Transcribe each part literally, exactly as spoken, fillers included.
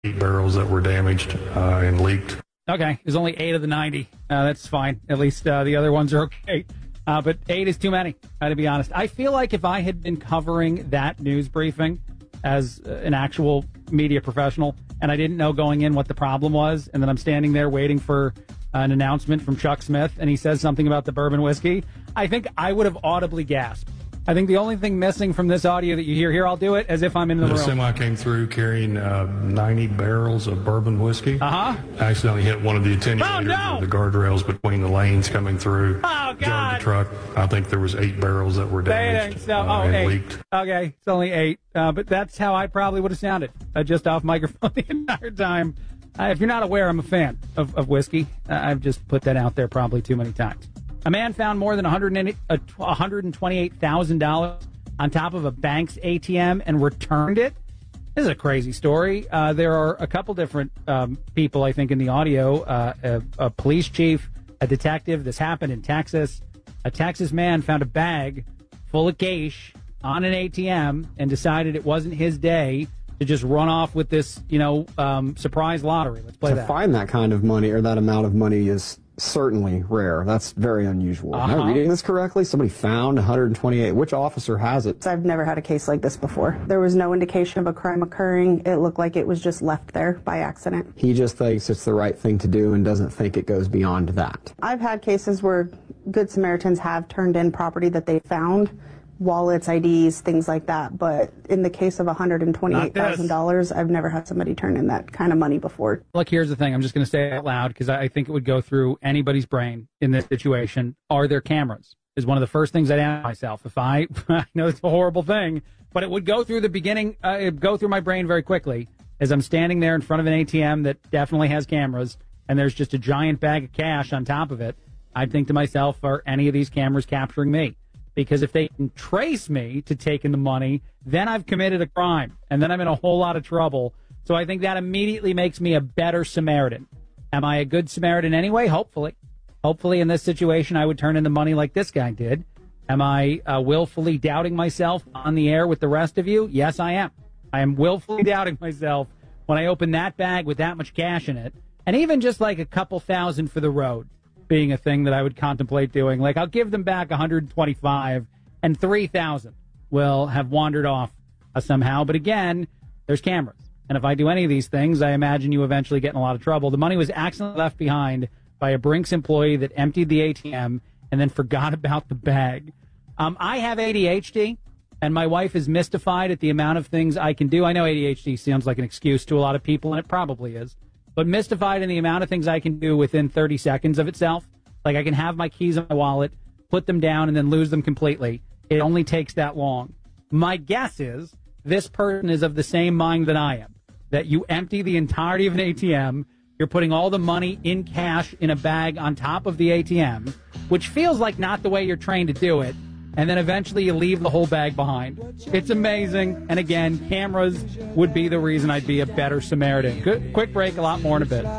eight barrels that were damaged uh, and leaked. Okay, there's only eight of the ninety. Uh, that's fine. At least uh, the other ones are okay. Uh, but eight is too many, uh, to be honest. I feel like if I had been covering that news briefing as uh, an actual media professional, and I didn't know going in what the problem was, and then I'm standing there waiting for an announcement from Chuck Smith, and he says something about the bourbon whiskey, I think I would have audibly gasped. I think the only thing missing from this audio that you hear here, I'll do it as if I'm in the, the room. The semi came through carrying uh, ninety barrels of bourbon whiskey. Uh-huh. Accidentally hit one of the attenuators, oh, no! the guardrails between the lanes coming through. Oh, God. Jarred the truck. I think there was eight barrels that were damaged so, uh, oh, and eight. leaked. Okay, it's only eight. Uh, but that's how I probably would have sounded, uh, just off microphone the entire time. Uh, if you're not aware, I'm a fan of, of whiskey. Uh, I've just put that out there probably too many times. A man found more than one hundred twenty-eight thousand dollars on top of a bank's A T M and returned it. This is a crazy story. Uh, there are a couple different um, people, I think, in the audio. Uh, a, a police chief, a detective. This happened in Texas. A Texas man found a bag full of cash on an A T M and decided it wasn't his day to just run off with this, you know, um, surprise lottery. Let's play to that. To find that kind of money or that amount of money is certainly rare. That's very unusual. Uh-huh. Am I reading this correctly? Somebody found one hundred twenty-eight. Which officer has it? I've never had a case like this before. There was no indication of a crime occurring. It looked like it was just left there by accident. He just thinks it's the right thing to do and doesn't think it goes beyond that. I've had cases where Good Samaritans have turned in property that they found, wallets, I Ds, things like that. But in the case of one hundred twenty-eight thousand dollars, I've never had somebody turn in that kind of money before. Look, here's the thing. I'm just going to say it out loud because I think it would go through anybody's brain in this situation. Are there cameras? Is one of the first things I'd ask myself. If I, I know it's a horrible thing, but it would go through the beginning, uh, it would go through my brain very quickly as I'm standing there in front of an A T M that definitely has cameras and there's just a giant bag of cash on top of it. I'd think to myself, are any of these cameras capturing me? Because if they can trace me to taking the money, then I've committed a crime, and then I'm in a whole lot of trouble. So I think that immediately makes me a better Samaritan. Am I a good Samaritan anyway? Hopefully. Hopefully in this situation I would turn in the money like this guy did. Am I uh, willfully doubting myself on the air with the rest of you? Yes, I am. I am willfully doubting myself when I open that bag with that much cash in it, and even just like a couple thousand for the road being a thing that I would contemplate doing. Like, I'll give them back one hundred twenty-five and three thousand will have wandered off uh, somehow. But again, there's cameras. And if I do any of these things, I imagine you eventually get in a lot of trouble. The money was accidentally left behind by a Brinks employee that emptied the A T M and then forgot about the bag. Um, I have A D H D, and my wife is mystified at the amount of things I can do. I know A D H D sounds like an excuse to a lot of people, and it probably is. But mystified in the amount of things I can do within thirty seconds of itself. Like, I can have my keys in my wallet, put them down, and then lose them completely. It only takes that long. My guess is this person is of the same mind that I am, that you empty the entirety of an A T M, you're putting all the money in cash in a bag on top of the A T M, which feels like not the way you're trained to do it, and then eventually you leave the whole bag behind. It's amazing. And again, cameras would be the reason I'd be a better Samaritan. Good, quick break, a lot more in a bit.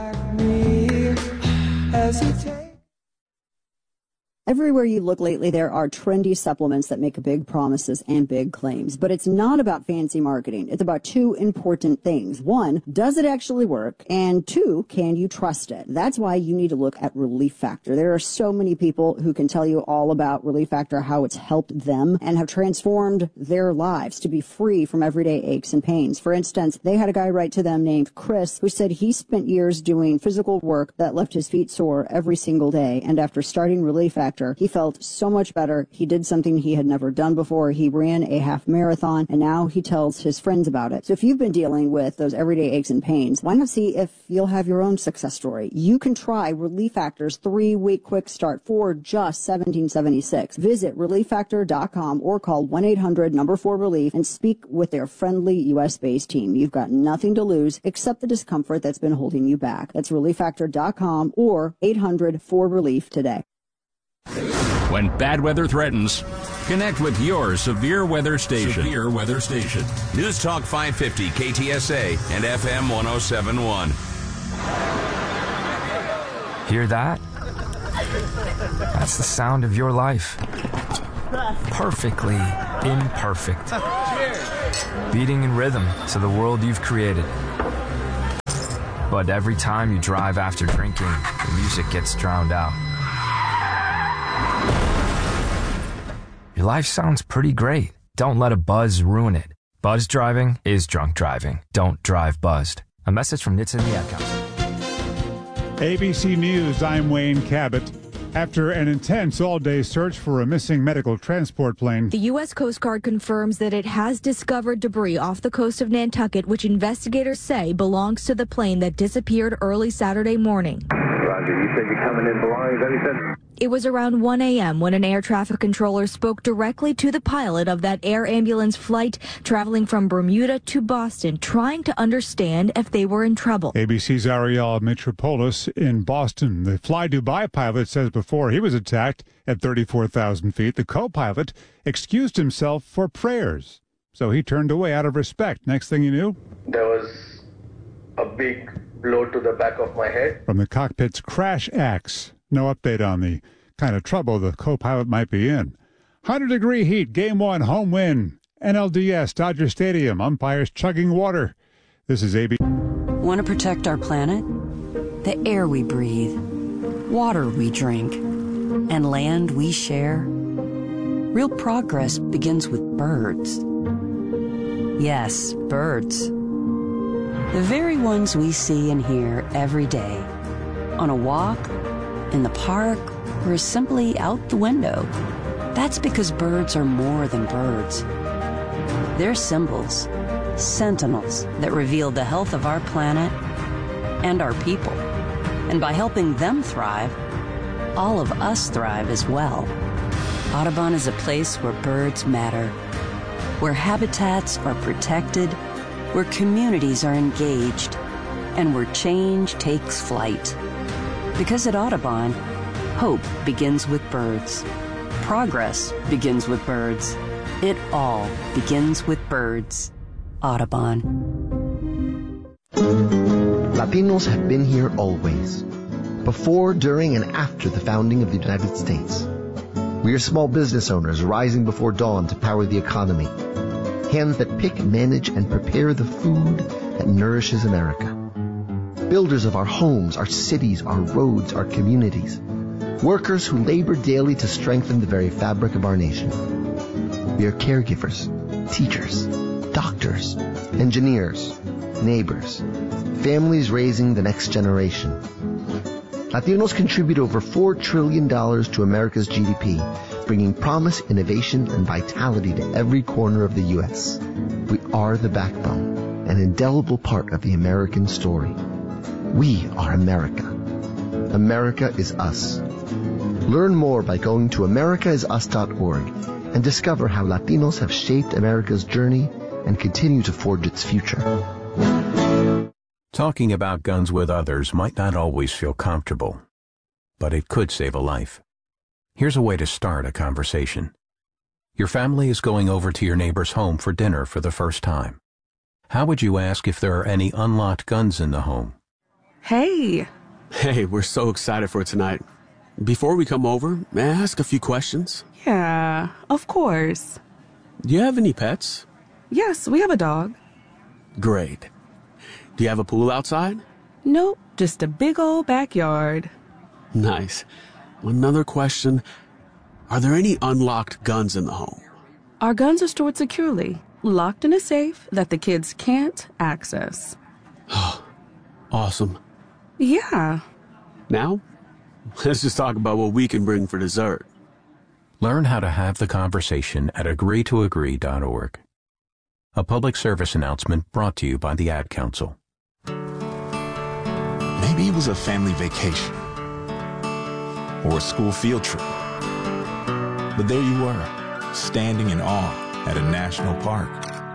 Everywhere you look lately, there are trendy supplements that make big promises and big claims. But it's not about fancy marketing. It's about two important things. One, does it actually work? And two, can you trust it? That's why you need to look at Relief Factor. There are so many people who can tell you all about Relief Factor, how it's helped them and have transformed their lives to be free from everyday aches and pains. For instance, they had a guy write to them named Chris who said he spent years doing physical work that left his feet sore every single day. And after starting Relief Factor, he felt so much better. He did something he had never done before. He ran a half marathon, and now he tells his friends about it. So if you've been dealing with those everyday aches and pains, why not see if you'll have your own success story? You can try Relief Factor's three-week quick start for just seventeen seventy-six. Visit relief factor dot com or call one eight hundred number four relief and speak with their friendly U S-based team. You've got nothing to lose except the discomfort that's been holding you back. That's relief factor dot com or eight hundred four relief today. When bad weather threatens, connect with your severe weather station. Severe weather station. News Talk five fifty K T S A and F M one oh seven point one. Hear that? That's the sound of your life. Perfectly imperfect. Beating in rhythm to the world you've created. But every time you drive after drinking, the music gets drowned out. Your life sounds pretty great. Don't let a buzz ruin it. Buzz driving is drunk driving. Don't drive buzzed. A message from N H T S A and the Ad Council. A B C News, I'm Wayne Cabot. After an intense all-day search for a missing medical transport plane, the U S Coast Guard confirms that it has discovered debris off the coast of Nantucket, which investigators say belongs to the plane that disappeared early Saturday morning. Roger, you said you're coming in belongings, that he said? It was around one a.m. when an air traffic controller spoke directly to the pilot of that air ambulance flight traveling from Bermuda to Boston, trying to understand if they were in trouble. A B C's Ariel Mitropoulos in Boston. The Fly Dubai pilot says before he was attacked at thirty-four thousand feet, the co-pilot excused himself for prayers. So he turned away out of respect. Next thing you knew, there was a big blow to the back of my head. From the cockpit's crash axe. No update on the kind of trouble the co-pilot might be in. one hundred degree heat, game one, home win. N L D S, Dodger Stadium, umpires chugging water. This is A B C. Want to protect our planet? The air we breathe, water we drink, and land we share? Real progress begins with birds. Yes, birds. The very ones we see and hear every day. On a walk, in the park, or simply out the window. That's because birds are more than birds. They're symbols, sentinels that reveal the health of our planet and our people. And by helping them thrive, all of us thrive as well. Audubon is a place where birds matter, where habitats are protected, where communities are engaged, and where change takes flight. Because at Audubon, hope begins with birds. Progress begins with birds. It all begins with birds. Audubon. Latinos have been here always. Before, during, and after the founding of the United States. We are small business owners rising before dawn to power the economy. Hands that pick, manage, and prepare the food that nourishes America. Builders of our homes, our cities, our roads, our communities. Workers who labor daily to strengthen the very fabric of our nation. We are caregivers, teachers, doctors, engineers, neighbors, families raising the next generation. Latinos contribute over four trillion dollars to America's G D P, bringing promise, innovation, and vitality to every corner of the U S. We are the backbone, an indelible part of the American story. We are America. America is us. Learn more by going to america is us dot org and discover how Latinos have shaped America's journey and continue to forge its future. Talking about guns with others might not always feel comfortable, but it could save a life. Here's a way to start a conversation. Your family is going over to your neighbor's home for dinner for the first time. How would you ask if there are any unlocked guns in the home? Hey. Hey, we're so excited for tonight. Before we come over, may I ask a few questions? Yeah, of course. Do you have any pets? Yes, we have a dog. Great. Do you have a pool outside? Nope, just a big old backyard. Nice. Another question. Are there any unlocked guns in the home? Our guns are stored securely, locked in a safe that the kids can't access. Awesome. Yeah. Now, let's just talk about what we can bring for dessert. Learn how to have the conversation at agree to agree dot org. A public service announcement brought to you by the Ad Council. Maybe it was a family vacation or a school field trip. But there you were, standing in awe at a national park.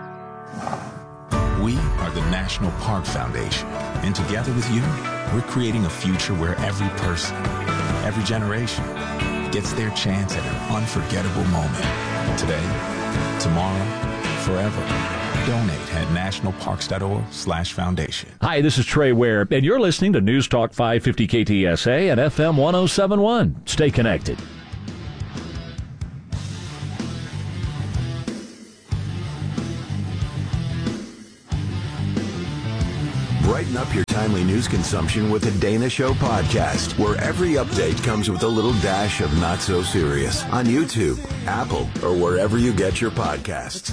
We are the National Park Foundation, and together with you, we're creating a future where every person, every generation, gets their chance at an unforgettable moment. Today, tomorrow, forever. Donate at nationalparks.org slash foundation. Hi, this is Trey Ware, and you're listening to News Talk five fifty K T S A and F M one oh seven point one. Stay connected. Right Brighten up your timely news consumption with the Dana Show podcast, where every update comes with a little dash of not so serious on YouTube, Apple, or wherever you get your podcasts.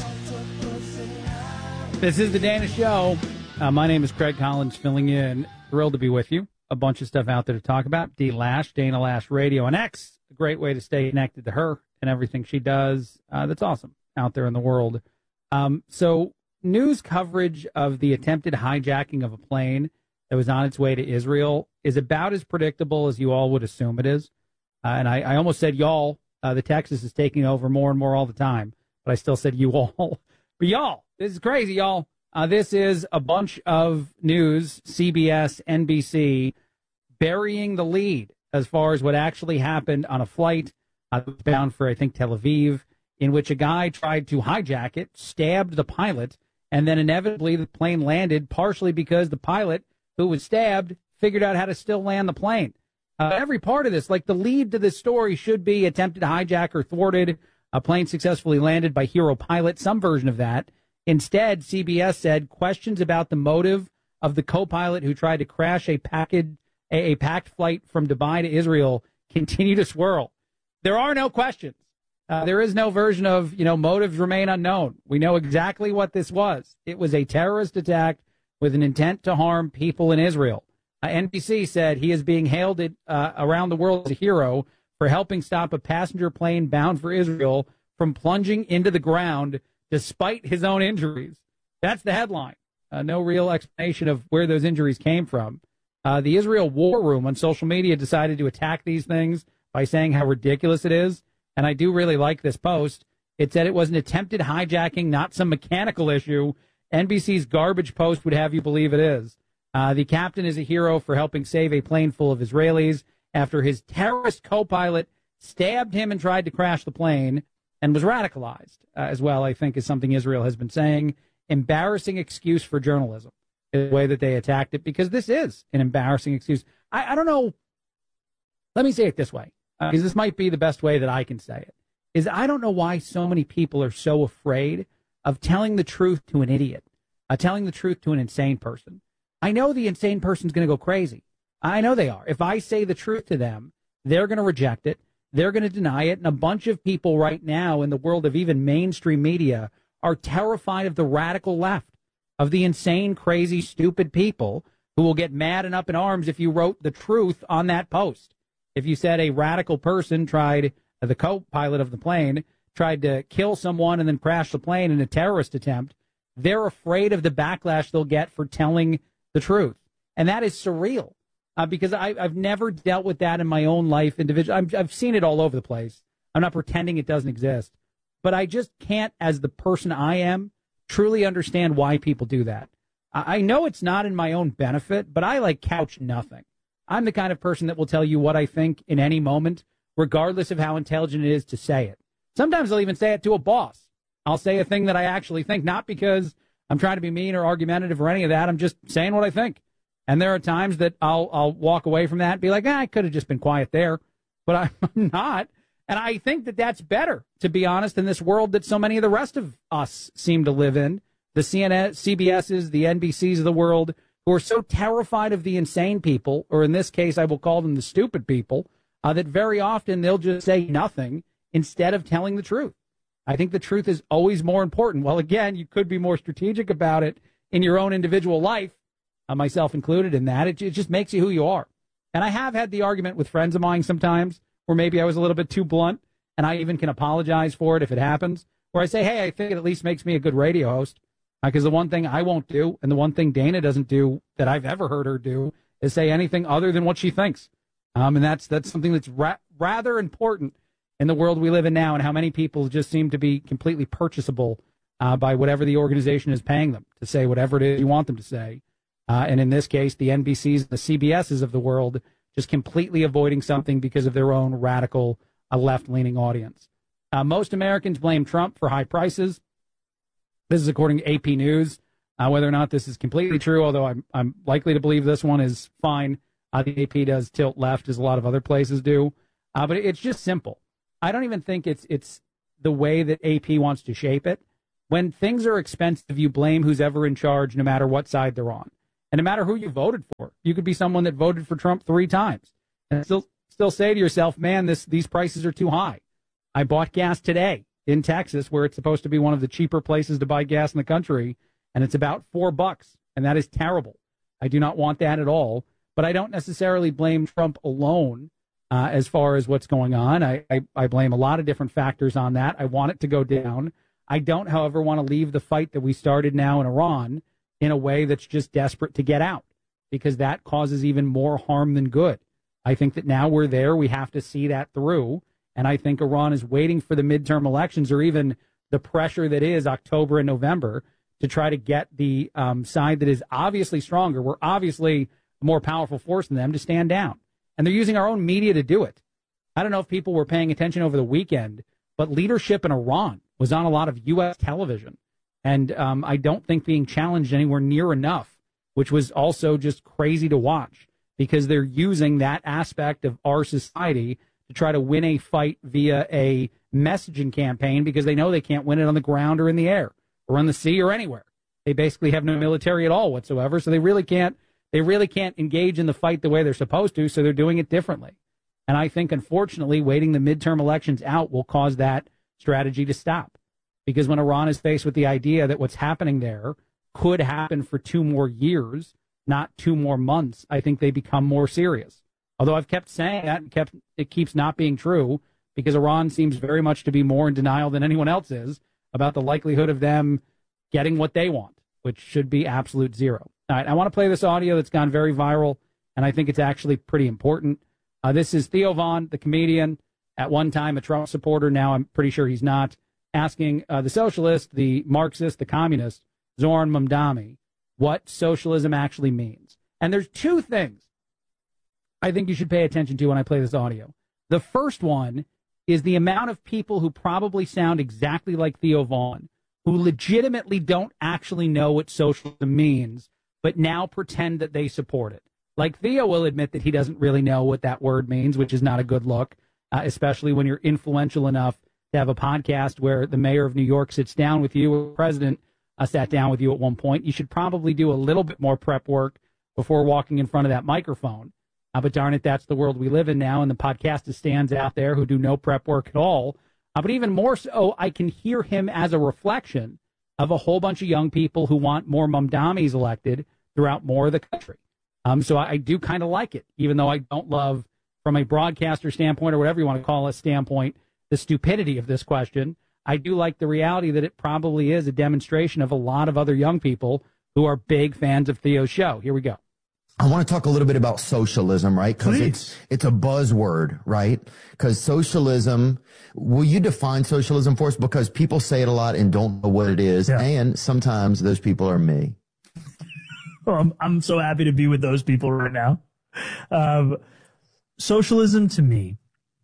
This is the Dana Show. Uh, my name is Craig Collins, filling in. Thrilled to be with you. A bunch of stuff out there to talk about. D Lash, Dana Lash Radio on X. A great way to stay connected to her and everything she does. Uh, that's awesome out there in the world. Um, so news coverage of the attempted hijacking of a plane that was on its way to Israel is about as predictable as you all would assume it is. Uh, and I, I almost said y'all. Uh, the Texas is taking over more and more all the time. But I still said you all. But y'all, this is crazy, y'all. Uh, this is a bunch of news, C B S, N B C, burying the lead as far as what actually happened on a flight uh, bound for, I think, Tel Aviv, in which a guy tried to hijack it, stabbed the pilot, and then inevitably the plane landed, partially because the pilot who was stabbed figured out how to still land the plane. Uh, every part of this, like the lead to this story, should be attempted hijacker thwarted, a plane successfully landed by hero pilot, some version of that. Instead, C B S said questions about the motive of the co-pilot who tried to crash a packed, a, a packed flight from Dubai to Israel continue to swirl. There are no questions. Uh, there is no version of, you know, motives remain unknown. We know exactly what this was. It was a terrorist attack with an intent to harm people in Israel. Uh, N B C said he is being hailed at, uh, around the world as a hero for helping stop a passenger plane bound for Israel from plunging into the ground despite his own injuries. That's the headline. Uh, no real explanation of where those injuries came from. Uh, the Israel War Room on social media decided to attack these things by saying how ridiculous it is. And I do really like this post. It said it was an attempted hijacking, not some mechanical issue. N B C's garbage post would have you believe it is. Uh, the captain is a hero for helping save a plane full of Israelis after his terrorist co-pilot stabbed him and tried to crash the plane and was radicalized uh, as well, I think, is something Israel has been saying. Embarrassing excuse for journalism is the way that they attacked it, because this is an embarrassing excuse. I, I don't know. Let me say it this way, because uh, this might be the best way that I can say it, is I don't know why so many people are so afraid of telling the truth to an idiot, uh, telling the truth to an insane person. I know the insane person's going to go crazy. I know they are. If I say the truth to them, they're going to reject it. They're going to deny it. And a bunch of people right now in the world of even mainstream media are terrified of the radical left, of the insane, crazy, stupid people who will get mad and up in arms if you wrote the truth on that post. If you said a radical person tried, uh, the co-pilot of the plane, tried to kill someone and then crash the plane in a terrorist attempt, they're afraid of the backlash they'll get for telling the truth. And that is surreal. Uh, because I, I've never dealt with that in my own life individually. I've, I've seen it all over the place. I'm not pretending it doesn't exist. But I just can't, as the person I am, truly understand why people do that. I, I know it's not in my own benefit, but I like couch nothing. I'm the kind of person that will tell you what I think in any moment, regardless of how intelligent it is to say it. Sometimes I'll even say it to a boss. I'll say a thing that I actually think, not because I'm trying to be mean or argumentative or any of that. I'm just saying what I think. And there are times that I'll I'll walk away from that and be like, ah, I could have just been quiet there, but I'm not. And I think that that's better, to be honest, in this world that so many of the rest of us seem to live in. The C N N, C B S's, the N B C's of the world, who are so terrified of the insane people, or in this case, I will call them the stupid people, uh, that very often they'll just say nothing instead of telling the truth. I think the truth is always more important. Well, again, you could be more strategic about it in your own individual life. Uh, myself included in that. It, it just makes you who you are. And I have had the argument with friends of mine sometimes where maybe I was a little bit too blunt, and I even can apologize for it if it happens, where I say, hey, I think it at least makes me a good radio host, because uh, the one thing I won't do, and the one thing Dana doesn't do that I've ever heard her do, is say anything other than what she thinks. Um, and that's that's something that's ra- rather important in the world we live in now, and how many people just seem to be completely purchasable uh, by whatever the organization is paying them to say whatever it is you want them to say. Uh, and in this case, the N B C's and the C B S's of the world just completely avoiding something because of their own radical uh, left-leaning audience. Uh, most Americans blame Trump for high prices. This is according to A P News. Uh, whether or not this is completely true, although I'm, I'm likely to believe this one is fine. Uh, the A P does tilt left, as a lot of other places do. Uh, but it's just simple. I don't even think it's it's the way that A P wants to shape it. When things are expensive, you blame who's ever in charge, no matter what side they're on. And no matter who you voted for, you could be someone that voted for Trump three times and still still say to yourself, man, this these prices are too high. I bought gas today in Texas, where it's supposed to be one of the cheaper places to buy gas in the country, and it's about four bucks, and that is terrible. I do not want that at all, but I don't necessarily blame Trump alone uh, as far as what's going on. I, I, I blame a lot of different factors on that. I want it to go down. I don't, however, want to leave the fight that we started now in Iran in a way that's just desperate to get out, because that causes even more harm than good. I think that now we're there. We have to see that through. And I think Iran is waiting for the midterm elections, or even the pressure that is October and November, to try to get the um, side that is obviously stronger. We're obviously a more powerful force than them to stand down. And they're using our own media to do it. I don't know if people were paying attention over the weekend, but leadership in Iran was on a lot of U S television. And um, I don't think being challenged anywhere near enough, which was also just crazy to watch, because they're using that aspect of our society to try to win a fight via a messaging campaign, because they know they can't win it on the ground or in the air or on the sea or anywhere. They basically have no military at all whatsoever, so they really can't they really can't engage in the fight the way they're supposed to, so they're doing it differently. And I think, unfortunately, waiting the midterm elections out will cause that strategy to stop, because when Iran is faced with the idea that what's happening there could happen for two more years, not two more months, I think they become more serious. Although I've kept saying that, and kept, it keeps not being true, because Iran seems very much to be more in denial than anyone else is about the likelihood of them getting what they want, which should be absolute zero. All right, I want to play this audio that's gone very viral, and I think it's actually pretty important. Uh, this is Theo Von, the comedian, at one time a Trump supporter, now I'm pretty sure he's not, asking uh, the socialist, the Marxist, the communist, Zoran Mamdani, what socialism actually means. And there's two things I think you should pay attention to when I play this audio. The first one is the amount of people who probably sound exactly like Theo Von, who legitimately don't actually know what socialism means, but now pretend that they support it. Like, Theo will admit that he doesn't really know what that word means, which is not a good look, uh, especially when you're influential enough to have a podcast where the mayor of New York sits down with you, or the president uh, sat down with you at one point. You should probably do a little bit more prep work before walking in front of that microphone. Uh, but darn it, that's the world we live in now, and the podcasters stands out there who do no prep work at all. Uh, but even more so, I can hear him as a reflection of a whole bunch of young people who want more Mamdamis elected throughout more of the country. Um, so I, I do kind of like it, even though I don't love, from a broadcaster standpoint or whatever you want to call it standpoint, the stupidity of this question. I do like the reality that it probably is a demonstration of a lot of other young people who are big fans of Theo's show. Here we go. I want to talk a little bit about socialism, right? Because it's it's a buzzword, right? Because socialism, will you define socialism for us? Because people say it a lot and don't know what it is, yeah. And sometimes those people are me. Well, I'm, I'm so happy to be with those people right now. Um, socialism to me,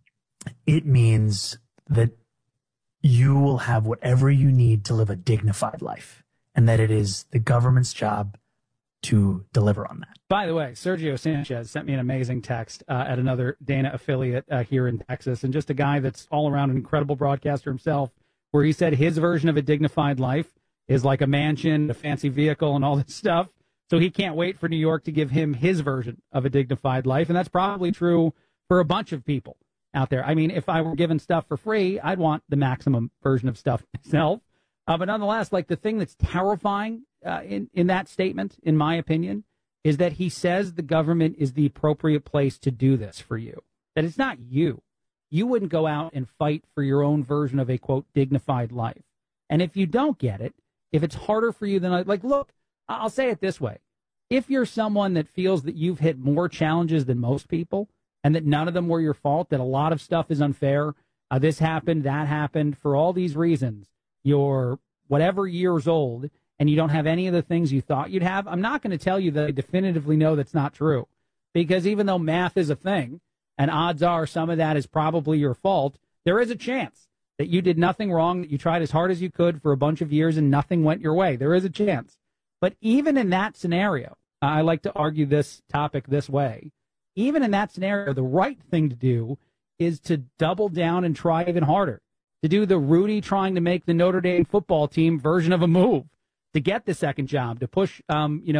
it means that you will have whatever you need to live a dignified life, and that it is the government's job to deliver on that. By the way, Sergio Sanchez sent me an amazing text uh, at another Dana affiliate uh, here in Texas, and just a guy that's all around an incredible broadcaster himself, where he said his version of a dignified life is like a mansion, a fancy vehicle, and all this stuff. So he can't wait for New York to give him his version of a dignified life, and that's probably true for a bunch of people out there. I mean, if I were given stuff for free, I'd want the maximum version of stuff myself. Uh, but nonetheless, like, the thing that's terrifying uh, in, in that statement, in my opinion, is that he says the government is the appropriate place to do this for you. That it's not you. You wouldn't go out and fight for your own version of a, quote, dignified life. And if you don't get it, if it's harder for you than, like, look, I'll say it this way. If you're someone that feels that you've hit more challenges than most people, and that none of them were your fault, that a lot of stuff is unfair, uh, this happened, that happened, for all these reasons, you're whatever years old, and you don't have any of the things you thought you'd have, I'm not going to tell you that I definitively know that's not true. Because even though math is a thing, and odds are some of that is probably your fault, there is a chance that you did nothing wrong, that you tried as hard as you could for a bunch of years and nothing went your way. There is a chance. But even in that scenario, I like to argue this topic this way, even in that scenario, the right thing to do is to double down and try even harder, to do the Rudy trying to make the Notre Dame football team version of a move, to get the second job, to push, um, you know,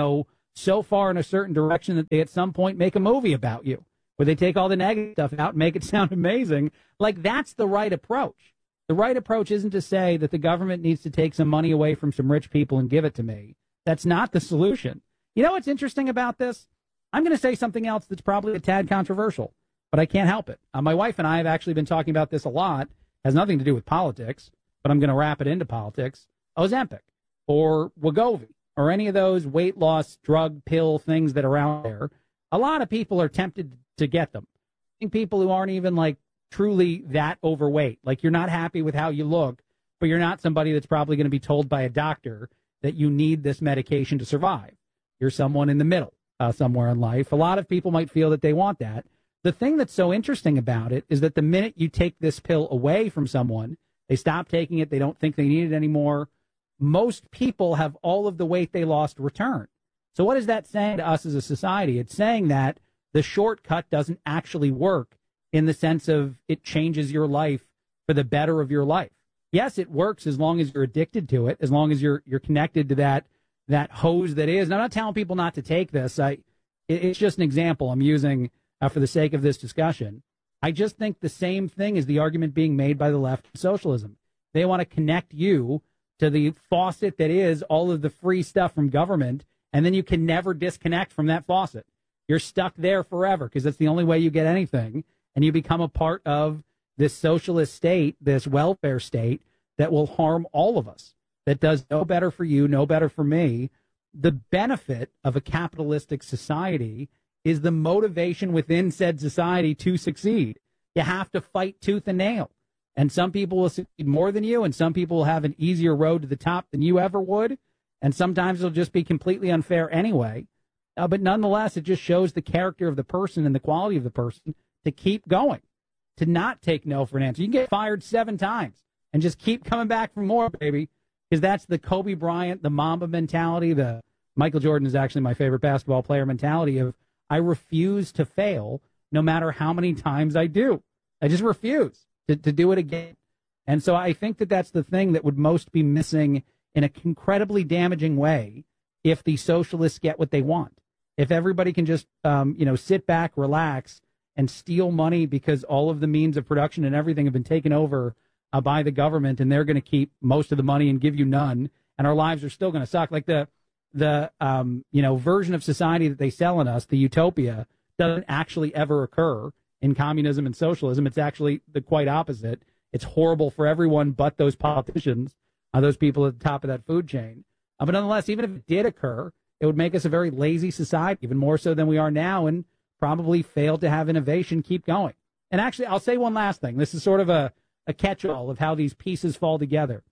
so far in a certain direction that they at some point make a movie about you, where they take all the negative stuff out and make it sound amazing. Like, that's the right approach. The right approach isn't to say that the government needs to take some money away from some rich people and give it to me. That's not the solution. You know what's interesting about this? I'm going to say something else that's probably a tad controversial, but I can't help it. Uh, my wife and I have actually been talking about this a lot. Has nothing to do with politics, but I'm going to wrap it into politics. Ozempic or Wegovy or any of those weight loss drug pill things that are out there. A lot of people are tempted to get them. I think people who aren't even like truly that overweight, like you're not happy with how you look, but you're not somebody that's probably going to be told by a doctor that you need this medication to survive. You're someone in the middle, uh, somewhere in life. A lot of people might feel that they want that. The thing that's so interesting about it is that the minute you take this pill away from someone, they stop taking it, they don't think they need it anymore, most people have all of the weight they lost returned. So what is that saying to us as a society? It's saying that the shortcut doesn't actually work in the sense of it changes your life for the better of your life. Yes, it works as long as you're addicted to it, as long as you're you're connected to that that hose that is. And I'm not telling people not to take this. I, it, it's just an example I'm using uh, for the sake of this discussion. I just think the same thing is the argument being made by the left of socialism. They want to connect you to the faucet that is all of the free stuff from government, and then you can never disconnect from that faucet. You're stuck there forever because that's the only way you get anything, and you become a part of this socialist state, this welfare state that will harm all of us, that does no better for you, no better for me. The benefit of a capitalistic society is the motivation within said society to succeed. You have to fight tooth and nail. And some people will succeed more than you, and some people will have an easier road to the top than you ever would. And sometimes it'll just be completely unfair anyway. Uh, but nonetheless, it just shows the character of the person and the quality of the person to keep going, to not take no for an answer. You can get fired seven times and just keep coming back for more, baby, because that's the Kobe Bryant, the Mamba mentality. The Michael Jordan is actually my favorite basketball player mentality of I refuse to fail no matter how many times I do. I just refuse to, to do it again. And so I think that that's the thing that would most be missing in an incredibly damaging way if the socialists get what they want. If everybody can just, um, you know, sit back, relax, and steal money because all of the means of production and everything have been taken over uh, by the government, and they're going to keep most of the money and give you none, and our lives are still going to suck. Like the the um, you know version of society that they sell in us, the utopia, doesn't actually ever occur in communism and socialism. It's actually the quite opposite. It's horrible for everyone but those politicians, uh, those people at the top of that food chain. Uh, but nonetheless, even if it did occur, it would make us a very lazy society, even more so than we are now, and probably fail to have innovation keep going. And actually, I'll say one last thing. This is sort of a, a catch-all of how these pieces fall together.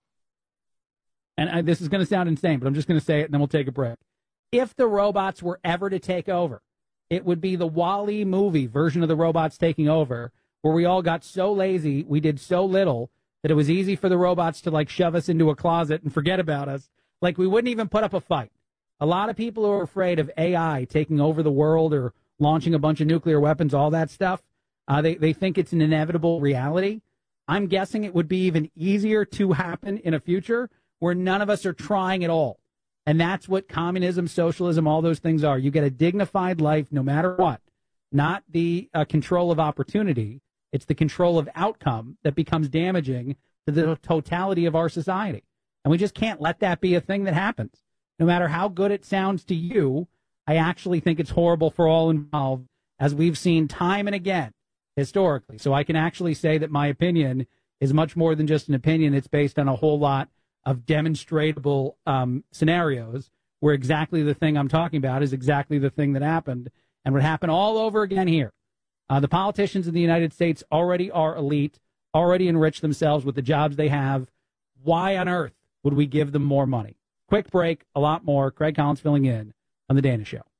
And I, this is going to sound insane, but I'm just going to say it, and then we'll take a break. If the robots were ever to take over, it would be the WALL-E movie version of the robots taking over, where we all got so lazy, we did so little, that it was easy for the robots to, like, shove us into a closet and forget about us. Like, we wouldn't even put up a fight. A lot of people who are afraid of A I taking over the world or launching a bunch of nuclear weapons, all that stuff, uh, they, they think it's an inevitable reality. I'm guessing it would be even easier to happen in a future where none of us are trying at all. And that's what communism, socialism, all those things are. You get a dignified life no matter what, not the uh, control of opportunity. It's the control of outcome that becomes damaging to the totality of our society. And we just can't let that be a thing that happens. No matter how good it sounds to you, I actually think it's horrible for all involved, as we've seen time and again historically. So I can actually say that my opinion is much more than just an opinion. It's based on a whole lot of demonstrable um, scenarios where exactly the thing I'm talking about is exactly the thing that happened and would happen all over again here. Uh, the politicians in the United States already are elite, already enrich themselves with the jobs they have. Why on earth would we give them more money? Quick break, a lot more. Craig Collins filling in on The Dana Show.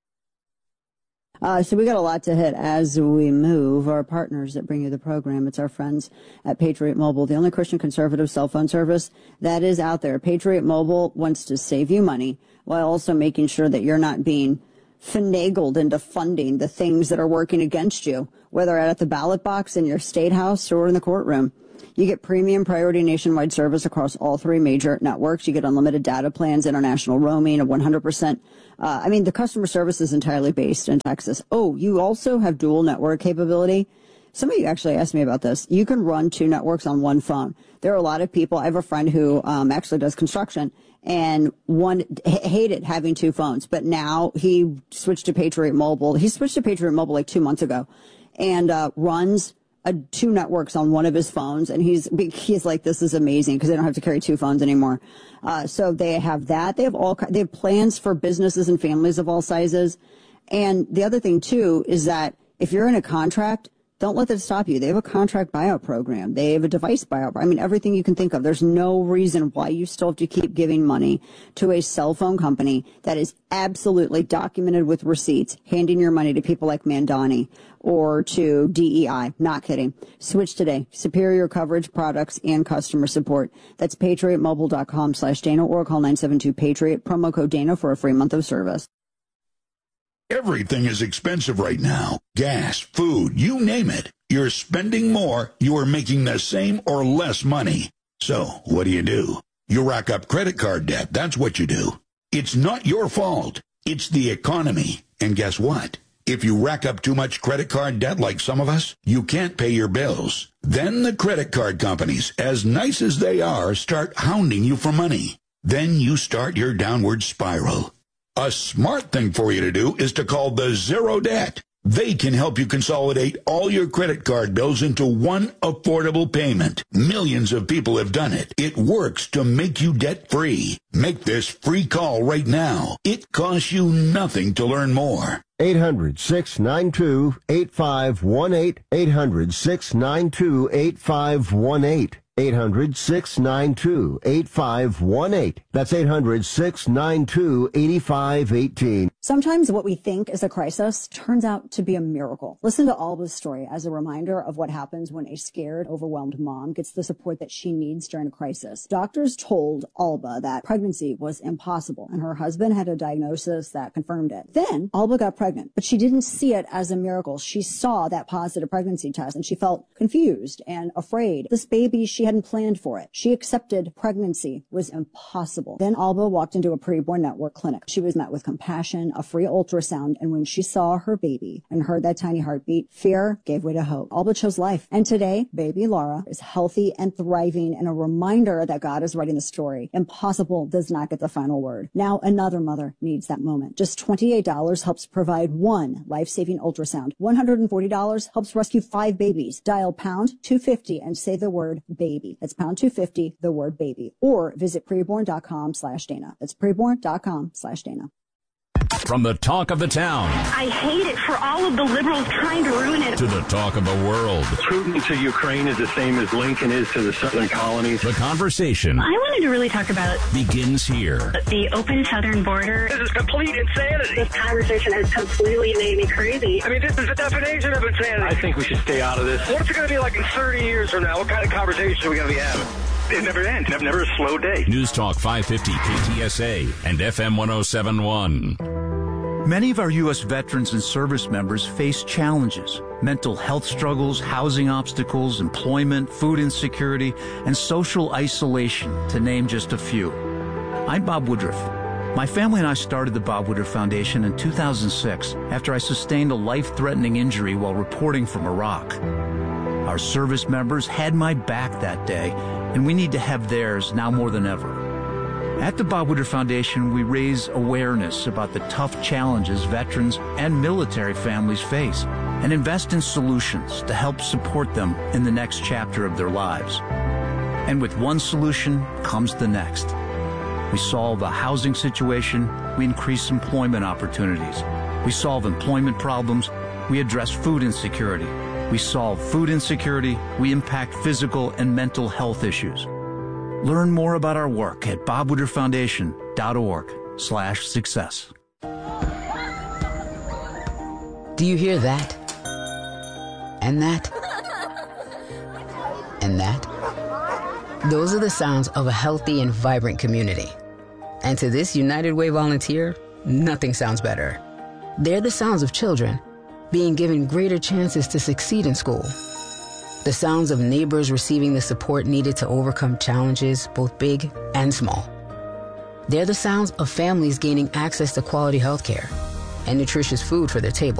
Uh, so we got a lot to hit as we move. Our partners that bring you the program, it's our friends at Patriot Mobile, the only Christian conservative cell phone service that is out there. Patriot Mobile wants to save you money while also making sure that you're not being finagled into funding the things that are working against you, whether at the ballot box in your state house or in the courtroom. You get premium priority nationwide service across all three major networks. You get unlimited data plans, international roaming, a one hundred percent. Uh, I mean, the customer service is entirely based in Texas. Oh, you also have dual network capability. Some of you actually asked me about this. You can run two networks on one phone. There are a lot of people. I have a friend who um, actually does construction, and one h- hated having two phones, but now he switched to Patriot Mobile. He switched to Patriot Mobile like two months ago, and uh, runs a, two networks on one of his phones. And he's he's like, this is amazing because they don't have to carry two phones anymore. Uh, so they have that. They have all they have plans for businesses and families of all sizes. And the other thing too is that if you're in a contract, don't let that stop you. They have a contract buyout program. They have a device buyout. I mean, everything you can think of. There's no reason why you still have to keep giving money to a cell phone company that is absolutely documented with receipts, handing your money to people like Mandani or to D E I. Not kidding. Switch today. Superior coverage, products, and customer support. That's patriotmobile.com slash Dana or call nine seven two Patriot. Promo code Dana for a free month of service. Everything is expensive right now. Gas, food, you name it. You're spending more, you are making the same or less money. So, what do you do? You rack up credit card debt. That's what you do. It's not your fault. It's the economy. And guess what? If you rack up too much credit card debt like some of us, you can't pay your bills. Then the credit card companies, as nice as they are, start hounding you for money. Then you start your downward spiral. A smart thing for you to do is to call the Zero Debt. They can help you consolidate all your credit card bills into one affordable payment. Millions of people have done it. It works to make you debt-free. Make this free call right now. It costs you nothing to learn more. eight hundred, six nine two, eight five one eight. eight hundred, six nine two, eight five one eight. eight hundred, six nine two, eight five one eight. That's eight hundred, six nine two, eight five one eight. Sometimes what we think is a crisis turns out to be a miracle. Listen to Alba's story as a reminder of what happens when a scared, overwhelmed mom gets the support that she needs during a crisis. Doctors told Alba that pregnancy was impossible, and her husband had a diagnosis that confirmed it. Then Alba got pregnant, but she didn't see it as a miracle. She saw that positive pregnancy test, and she felt confused and afraid. This baby, she hadn't planned for it. She accepted pregnancy was impossible. Then Alba walked into a preborn network clinic. She was met with compassion, a free ultrasound, and when she saw her baby and heard that tiny heartbeat, fear gave way to hope. Alba chose life. And today, baby Laura is healthy and thriving, and a reminder that God is writing the story. Impossible does not get the final word. Now another mother needs that moment. Just twenty-eight dollars helps provide one life-saving ultrasound. one hundred forty dollars helps rescue five babies. Dial pound two fifty and say the word baby. That's pound two fifty, the word baby. Or visit preborn.com slash Dana. That's preborn.com slash Dana. From the talk of the town. I hate it for all of the liberals trying to ruin it. To the talk of the world. Putin to Ukraine is the same as Lincoln is to the southern colonies. The conversation. I wanted to really talk about begins here. The open southern border. This is complete insanity. This conversation has completely made me crazy. I mean, this is the definition of insanity. I think we should stay out of this. What's it going to be like in thirty years from now? What kind of conversation are we going to be having? It never ends. Never, never a slow day. News Talk five fifty K T S A and F M one oh seven point one. Many of our U S veterans and service members face challenges: mental health struggles, housing obstacles, employment, food insecurity, and social isolation, to name just a few. I'm Bob Woodruff. My family and I started the Bob Woodruff Foundation in two thousand six after I sustained a life-threatening injury while reporting from Iraq. Our service members had my back that day, and we need to have theirs now more than ever. At the Bob Woodruff Foundation, we raise awareness about the tough challenges veterans and military families face and invest in solutions to help support them in the next chapter of their lives. And with one solution comes the next. We solve a housing situation, we increase employment opportunities. We solve employment problems, we address food insecurity. We solve food insecurity, we impact physical and mental health issues. Learn more about our work at bob woodruff foundation dot org slash success. Do you hear that? And that? And that? Those are the sounds of a healthy and vibrant community. And to this United Way volunteer, nothing sounds better. They're the sounds of children being given greater chances to succeed in school. The sounds of neighbors receiving the support needed to overcome challenges, both big and small. They're the sounds of families gaining access to quality health care and nutritious food for their table.